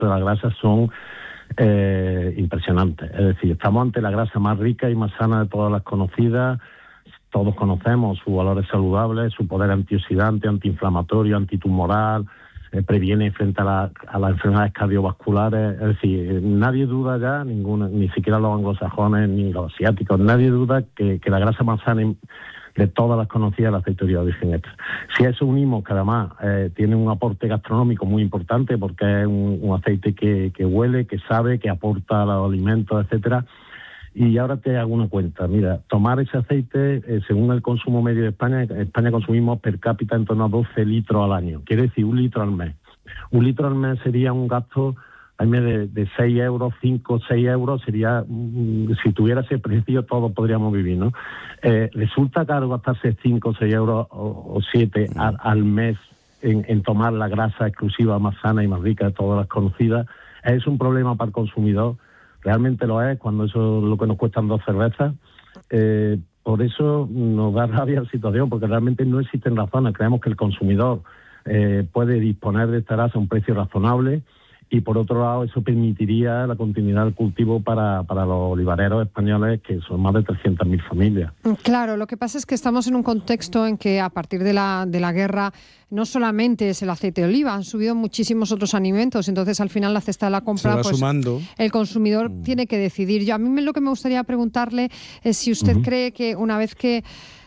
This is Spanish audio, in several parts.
de la grasa son impresionantes. Es decir, estamos ante la grasa más rica y más sana de todas las conocidas. Todos conocemos sus valores saludables, su poder antioxidante, antiinflamatorio, antitumoral, previene frente a las enfermedades cardiovasculares. Es decir, nadie duda ya, ni siquiera los anglosajones ni los asiáticos, nadie duda que la grasa más sana de todas las conocidas es el aceite de oliva virgen extra. Si a eso unimos que además tiene un aporte gastronómico muy importante, porque es un aceite que huele, que sabe, que aporta a los alimentos, etcétera. Y ahora te hago una cuenta. Mira, tomar ese aceite, según el consumo medio de España, en España consumimos per cápita en torno a 12 litros al año. Quiere decir 1 litro al mes. 1 litro al mes sería un gasto de 6 euros, 5, 6 euros, sería, si tuviera ese precio, todos podríamos vivir, ¿no? Resulta caro gastarse 5, 6 euros o 7 al mes en tomar la grasa exclusiva más sana y más rica de todas las conocidas. Es un problema para el consumidor. Realmente lo es, cuando eso es lo que nos cuestan 2 cervezas. Por eso nos da rabia la situación, porque realmente no existen razones. Creemos que el consumidor puede disponer de esta grasa a un precio razonable, y por otro lado eso permitiría la continuidad del cultivo para los olivareros españoles, que son más de 300.000 familias. Claro, lo que pasa es que estamos en un contexto en que a partir de la guerra no solamente es el aceite de oliva, han subido muchísimos otros alimentos, entonces al final la cesta de la compra, pues sumando. El consumidor tiene que decidir. A mí lo que me gustaría preguntarle es si usted cree que una vez que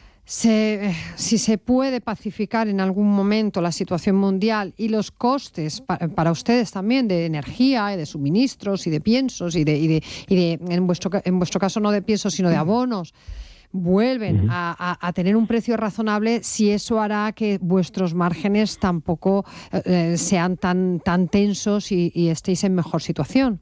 si se puede pacificar en algún momento la situación mundial y los costes para ustedes también de energía y de suministros y de piensos y de en vuestro caso no de piensos sino de abonos vuelven a tener un precio razonable, si eso hará que vuestros márgenes tampoco sean tan tensos y estéis en mejor situación.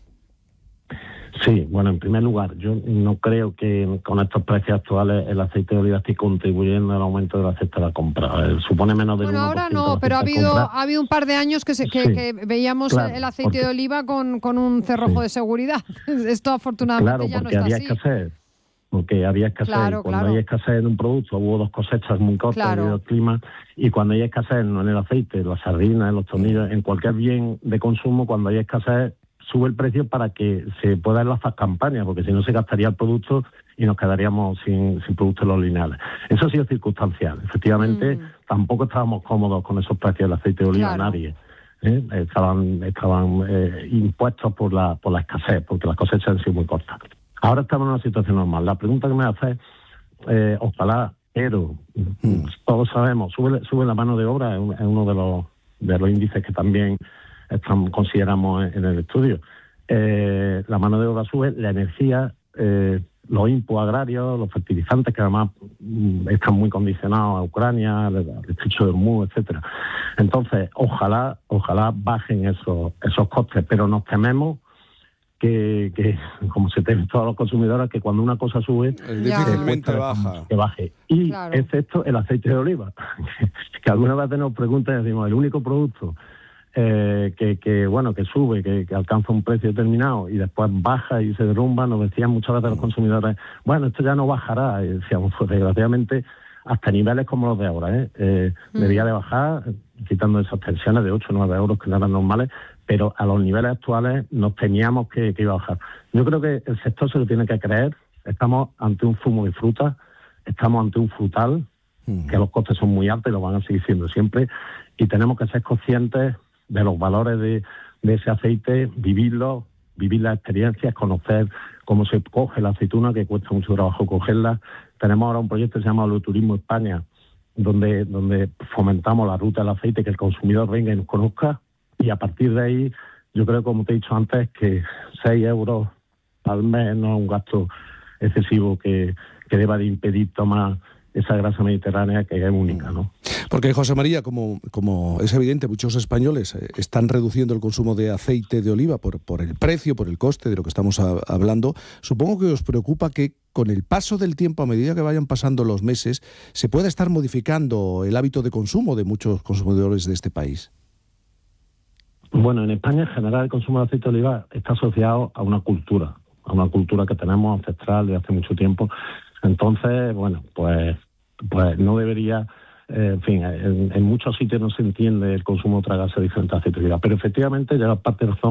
Sí, bueno, en primer lugar, yo no creo que con estos precios actuales el aceite de oliva esté contribuyendo al aumento de la cesta de la compra. Supone menos del 1%. Bueno, ahora no, pero ha habido un par de años que veíamos el aceite de oliva con un cerrojo de seguridad. Esto afortunadamente ya no está así. Porque había escasez. Cuando hay escasez en un producto, hubo 2 cosechas muy cortas debido al clima, y cuando hay escasez no en el aceite, en las sardinas, en los tornillos, en cualquier bien de consumo, cuando hay escasez sube el precio para que se puedan lanzar campañas, porque si no se gastaría el producto y nos quedaríamos sin productos en los lineales. Eso ha sido circunstancial. Efectivamente, tampoco estábamos cómodos con esos precios del aceite de oliva, nadie. Estaban impuestos por la escasez, porque las cosechas han sido muy cortas. Ahora estamos en una situación normal. La pregunta que me hace es, ojalá, pero todos sabemos, sube la mano de obra, es uno de los índices que también consideramos en el estudio. La mano de obra sube, la energía, los inputs agrarios, los fertilizantes, que además están muy condicionados a Ucrania, al estrecho de Hormuz, etcétera. Entonces, ojalá bajen esos costes, pero nos tememos que como se temen todos los consumidores, que cuando una cosa sube, difícilmente baja. Que baje. Y excepto el aceite de oliva, que algunas veces nos preguntan y decimos, el único producto que sube, que alcanza un precio determinado y después baja y se derrumba. Nos decían muchas veces los consumidores, bueno, esto ya no bajará. Y decíamos, pues desgraciadamente, hasta niveles como los de ahora, debería de bajar, quitando esas tensiones de 8 o 9 euros que no eran normales, pero a los niveles actuales nos temíamos que iba a bajar. Yo creo que el sector se lo tiene que creer. Estamos ante un zumo de fruta, estamos ante un frutal, que los costes son muy altos y lo van a seguir siendo siempre, y tenemos que ser conscientes de los valores de ese aceite, vivir las experiencias, conocer cómo se coge la aceituna, que cuesta mucho trabajo cogerla. Tenemos ahora un proyecto que se llama Turismo España, donde fomentamos la ruta del aceite, que el consumidor venga y nos conozca, y a partir de ahí, yo creo, como te he dicho antes, que 6 euros al mes no es un gasto excesivo que deba de impedir tomar esa grasa mediterránea que es única, ¿no? Porque, José María, como es evidente, muchos españoles están reduciendo el consumo de aceite de oliva por el precio, por el coste de lo que estamos hablando. Supongo que os preocupa que con el paso del tiempo, a medida que vayan pasando los meses, se pueda estar modificando el hábito de consumo de muchos consumidores de este país. Bueno, en España en general el consumo de aceite de oliva está asociado a una cultura que tenemos ancestral de hace mucho tiempo. Entonces, bueno, pues no debería en fin, en muchos sitios no se entiende el consumo de otra grasa diferente al aceite de oliva. Pero efectivamente, ya parte de razón